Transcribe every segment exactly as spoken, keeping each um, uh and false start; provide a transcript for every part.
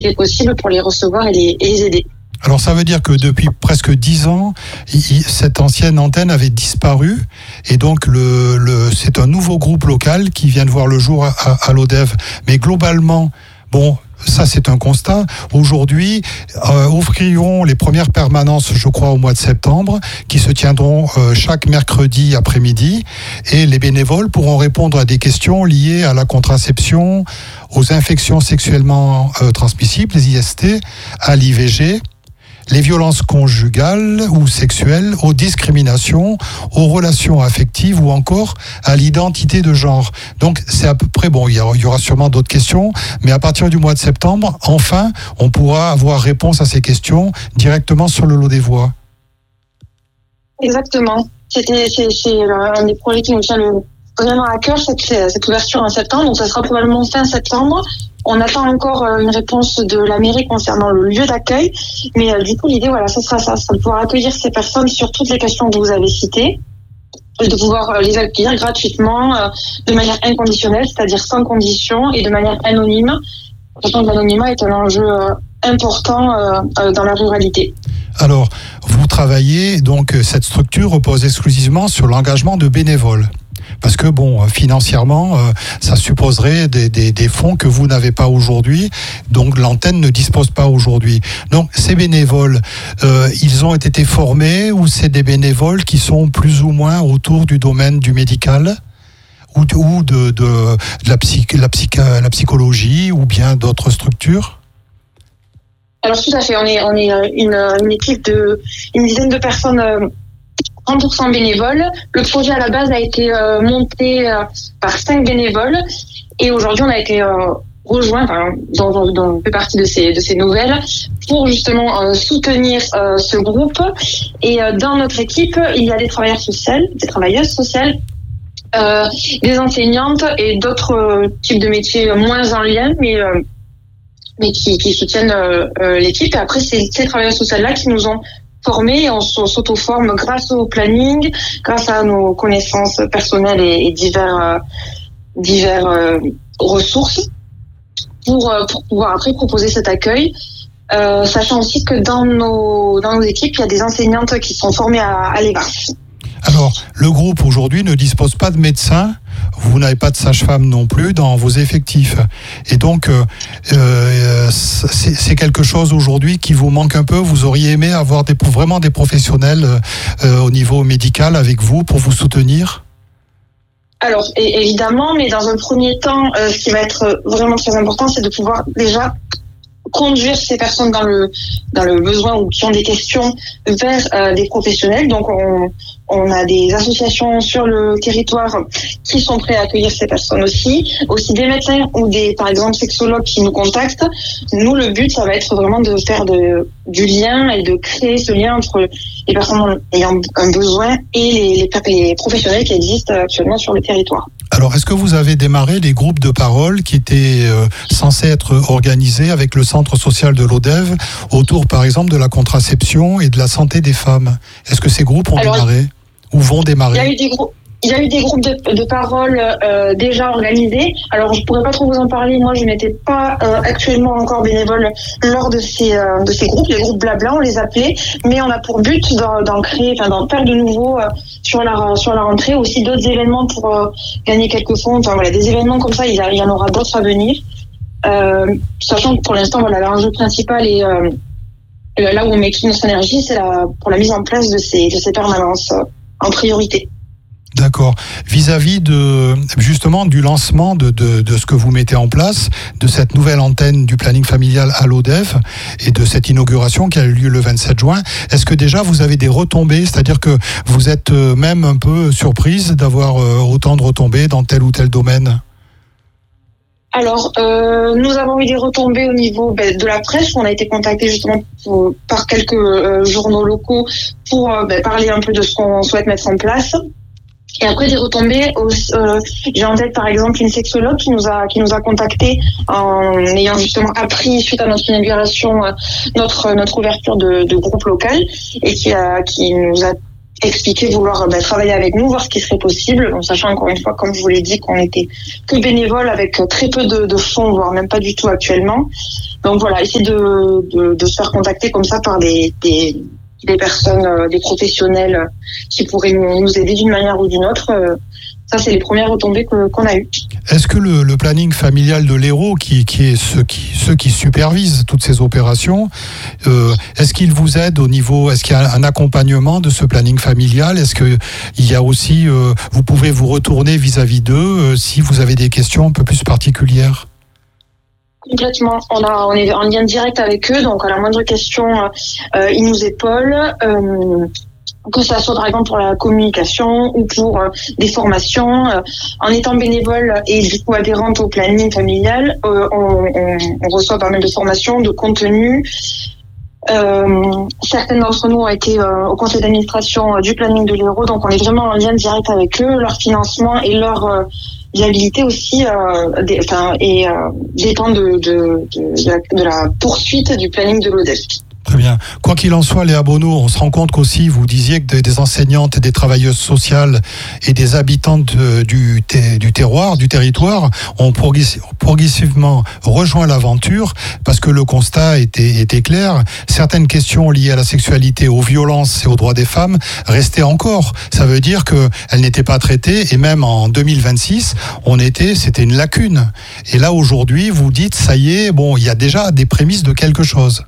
est possible pour les recevoir et les, et les aider. Alors ça veut dire que depuis presque dix ans, cette ancienne antenne avait disparu et donc le, le, c'est un nouveau groupe local qui vient de voir le jour à, à l'Odève. Mais globalement, bon, ça c'est un constat. Aujourd'hui, euh, ouvriront les premières permanences, je crois, au mois de septembre, qui se tiendront euh, chaque mercredi après-midi. Et les bénévoles pourront répondre à des questions liées à la contraception, aux infections sexuellement euh, transmissibles, les I S T, à l'I V G, les violences conjugales ou sexuelles, aux discriminations, aux relations affectives ou encore à l'identité de genre. Donc c'est à peu près, bon, il y aura sûrement d'autres questions, mais à partir du mois de septembre, enfin, on pourra avoir réponse à ces questions directement sur le lot des voix. Exactement. C'était, c'est, c'est un des projets qui nous tient le, vraiment à cœur, cette, cette ouverture en septembre, donc ça sera probablement fin septembre. On attend encore une réponse de la mairie concernant le lieu d'accueil, mais euh, du coup l'idée, voilà, ce sera ça, c'est de pouvoir accueillir ces personnes sur toutes les questions que vous avez citées, et de pouvoir euh, les accueillir gratuitement, euh, de manière inconditionnelle, c'est-à-dire sans condition et de manière anonyme. Sachant que l'anonymat est un enjeu euh, important euh, euh, dans la ruralité. Alors, vous travaillez, donc cette structure repose exclusivement sur l'engagement de bénévoles. Parce que bon, financièrement, euh, ça supposerait des, des, des fonds que vous n'avez pas aujourd'hui, donc l'antenne ne dispose pas aujourd'hui. Donc ces bénévoles, euh, ils ont été formés ou c'est des bénévoles qui sont plus ou moins autour du domaine du médical ou de, ou de, de, de la, psych, la, psych, la psychologie ou bien d'autres structures? Alors tout à fait, on est, on est une, une équipe de une dizaine de personnes. Euh, cent pour cent bénévoles. Le projet à la base a été euh, monté euh, par cinq bénévoles et aujourd'hui on a été euh, rejoint, enfin, dont, dont on fait partie de ces de ces nouvelles, pour justement euh, soutenir euh, ce groupe. Et euh, dans notre équipe, il y a des travailleurs sociaux, des travailleuses sociales, euh, des enseignantes et d'autres euh, types de métiers moins en lien, mais euh, mais qui, qui soutiennent euh, euh, l'équipe. Et après, c'est ces travailleurs sociaux là qui nous ont formés, on s'auto-forme grâce au planning, grâce à nos connaissances personnelles et, et divers, euh, divers euh, ressources pour, euh, pour pouvoir après proposer cet accueil. Euh, sachant aussi que dans nos, dans nos équipes, il y a des enseignantes qui sont formées à, à l'E V A S. Alors, le groupe aujourd'hui ne dispose pas de médecins, vous n'avez pas de sage-femme non plus dans vos effectifs. Et donc, euh, euh, c'est, c'est quelque chose aujourd'hui qui vous manque un peu. Vous auriez aimé avoir des, vraiment des professionnels euh, au niveau médical avec vous pour vous soutenir ? Alors, et, évidemment, mais dans un premier temps, euh, ce qui va être vraiment très important, c'est de pouvoir déjà conduire ces personnes dans le dans le besoin ou qui ont des questions vers euh, des professionnels. Donc on on a des associations sur le territoire qui sont prêts à accueillir ces personnes aussi, aussi des médecins ou des par exemple sexologues qui nous contactent. Nous le but ça va être vraiment de faire de du lien et de créer ce lien entre les personnes ayant un besoin et les, les, les professionnels qui existent actuellement sur le territoire. Alors, est-ce que vous avez démarré des groupes de parole qui étaient euh, censés être organisés avec le centre social de l'Odève autour, par exemple, de la contraception et de la santé des femmes ? Est-ce que ces groupes ont Alors, démarré ou vont démarrer ? Il y a eu des groupes. Il y a eu des groupes de, de parole euh, déjà organisés. Alors, je pourrais pas trop vous en parler. Moi, je n'étais pas euh, actuellement encore bénévole lors de ces euh, de ces groupes, les groupes blabla, on les appelait. Mais on a pour but d'en, d'en créer, enfin d'en faire de nouveau euh, sur la sur la rentrée. Aussi d'autres événements pour euh, gagner quelques fonds. Enfin voilà, des événements comme ça, il y, a, il y en aura d'autres à venir. Euh, sachant que pour l'instant, voilà, l'enjeu principal est euh, là où on met toute notre énergie, c'est la pour la mise en place de ces de ces permanences euh, en priorité. D'accord. Vis-à-vis de justement du lancement de, de, de ce que vous mettez en place, de cette nouvelle antenne du planning familial à l'Odève et de cette inauguration qui a eu lieu le vingt-sept juin, est-ce que déjà vous avez des retombées, c'est-à-dire que vous êtes même un peu surprise d'avoir autant de retombées dans tel ou tel domaine ? Alors, euh, nous avons eu des retombées au niveau ben, de la presse. On a été contacté justement pour, par quelques euh, journaux locaux pour euh, ben, parler un peu de ce qu'on souhaite mettre en place. Et après des retombées, euh, j'ai en tête par exemple une sexologue qui nous a qui nous a contacté en ayant justement appris suite à notre inauguration euh, notre notre ouverture de, de groupe local et qui a qui nous a expliqué vouloir bah, travailler avec nous, voir ce qui serait possible, en sachant encore une fois, comme je vous l'ai dit, qu'on était que bénévoles avec très peu de, de fonds, voire même pas du tout actuellement. Donc voilà, essayer de, de, de se faire contacter comme ça par des, des, des personnes, euh, des professionnels qui pourraient nous, nous aider d'une manière ou d'une autre. Euh, ça, c'est les premières retombées que, qu'on a eues. Est-ce que le, le planning familial de l'Hérault, qui, qui est ceux qui, ceux qui supervisent toutes ces opérations, euh, est-ce qu'il vous aide au niveau, est-ce qu'il y a un accompagnement de ce planning familial? Est-ce qu'il y a aussi, euh, vous pouvez vous retourner vis-à-vis d'eux euh, si vous avez des questions un peu plus particulières? Complètement. On, a, on est en lien direct avec eux, donc à la moindre question, euh, ils nous épaulent. Euh, que ça soit par exemple pour la communication ou pour euh, des formations. Euh, en étant bénévole et du coup adhérente au planning familial, euh, on, on, on reçoit pas mal de formations, de contenu. Euh, certaines d'entre nous ont été euh, au conseil d'administration euh, du planning de l'Hérault, donc on est vraiment en lien direct avec eux, leur financement et leur euh, viabilité aussi euh, des, enfin, et, euh, dépend de, de, de, de, la, de la poursuite du planning de l'O D E F. Très bien. Quoi qu'il en soit, Léa Bonneau, on se rend compte qu'aussi, vous disiez que des enseignantes et des travailleuses sociales et des habitantes de, du, du terroir, du territoire, ont progressivement rejoint l'aventure parce que le constat était, était clair. Certaines questions liées à la sexualité, aux violences et aux droits des femmes restaient encore. Ça veut dire qu'elles n'étaient pas traitées et même en deux mille vingt-six, on était, c'était une lacune. Et là, aujourd'hui, vous dites, ça y est, bon, il y a déjà des prémices de quelque chose.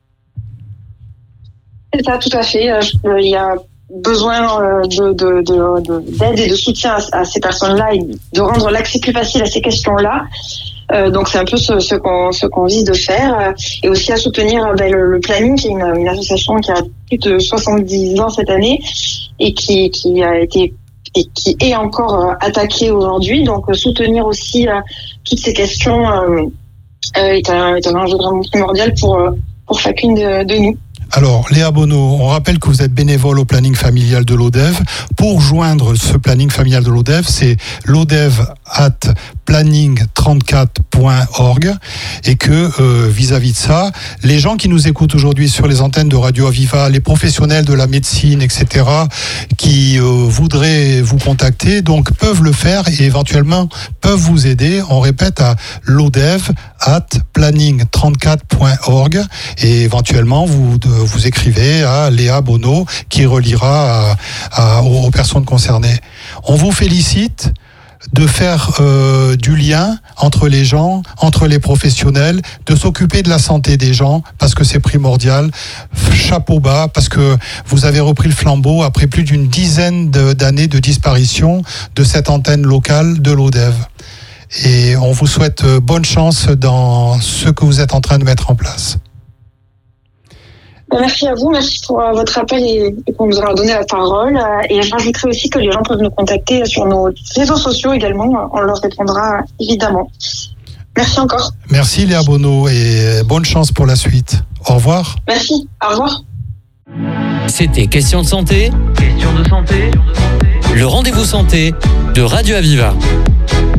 C'est ça, tout à fait. Euh, il y a besoin euh, de, de, de, de, d'aide et de soutien à, à ces personnes-là et de rendre l'accès plus facile à ces questions-là. Euh, donc c'est un peu ce, ce, qu'on, ce qu'on vise de faire. Euh, et aussi à soutenir euh, ben, le, le planning, qui est une, une association qui a plus de soixante-dix ans cette année et qui, qui a été et qui est encore euh, attaquée aujourd'hui. Donc euh, soutenir aussi euh, toutes ces questions euh, euh, est, un, est un enjeu vraiment primordial pour, euh, pour chacune de, de nous. Alors, Léa Bonneau, on rappelle que vous êtes bénévole au planning familial de l'O D E V. Pour joindre ce planning familial de l'O D E V, c'est l'odeve at planning trente-quatre point org et que euh, vis-à-vis de ça, les gens qui nous écoutent aujourd'hui sur les antennes de Radio Aviva, les professionnels de la médecine, et cetera, qui euh, voudraient vous contacter, donc peuvent le faire et éventuellement peuvent vous aider. On répète à l'odeve at planning trente-quatre point org et éventuellement vous vous écrivez à Léa Bonneau qui reliera à, à, aux personnes concernées. On vous félicite de faire euh, du lien entre les gens, entre les professionnels, de s'occuper de la santé des gens, parce que c'est primordial. Chapeau bas, parce que vous avez repris le flambeau après plus d'une dizaine de, d'années de disparition de cette antenne locale de l'O D E V. Et on vous souhaite bonne chance dans ce que vous êtes en train de mettre en place. Merci à vous, merci pour euh, votre appel et, et pour nous avoir donné la parole. Euh, et je rajouterai aussi que les gens peuvent nous contacter sur nos réseaux sociaux également. On leur répondra évidemment. Merci encore. Merci Léa Bonneau et bonne chance pour la suite. Au revoir. Merci, au revoir. C'était Question de santé. Question de santé. Le rendez-vous santé de Radio Aviva.